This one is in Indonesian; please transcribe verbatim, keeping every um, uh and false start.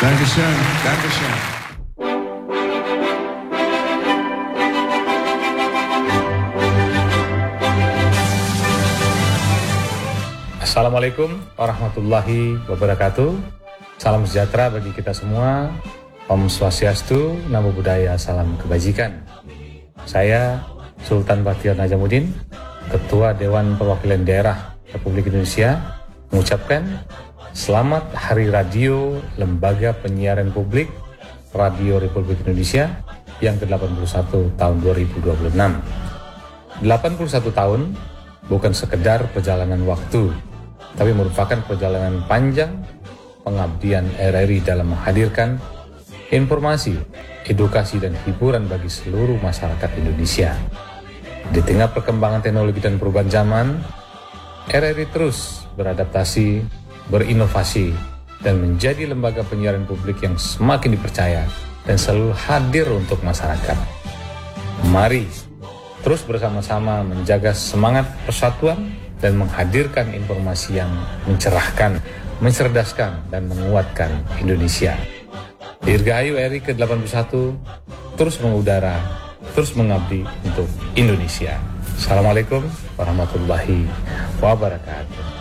Dankeschön, Dankeschön. Assalamualaikum warahmatullahi wabarakatuh. Salam sejahtera bagi kita semua. Om Swastiastu, Namo Buddhaya, salam kebajikan. Saya Sultan Bachtiar Najamuddin, Ketua Dewan Perwakilan Daerah Republik Indonesia, mengucapkan Selamat Hari Radio Lembaga Penyiaran Publik Radio Republik Indonesia yang ke delapan puluh satu tahun dua ribu dua puluh enam. delapan puluh satu tahun bukan sekedar perjalanan waktu, tapi merupakan perjalanan panjang pengabdian R R I dalam menghadirkan informasi, edukasi, dan hiburan bagi seluruh masyarakat Indonesia. Di tengah perkembangan teknologi dan perubahan zaman, R R I terus beradaptasi, berinovasi, dan menjadi lembaga penyiaran publik yang semakin dipercaya dan selalu hadir untuk masyarakat. Mari terus bersama-sama menjaga semangat persatuan dan menghadirkan informasi yang mencerahkan, mencerdaskan, dan menguatkan Indonesia. Dirgahayu R R I ke delapan puluh satu, terus mengudara, terus mengabdi untuk Indonesia. Assalamualaikum warahmatullahi wabarakatuh.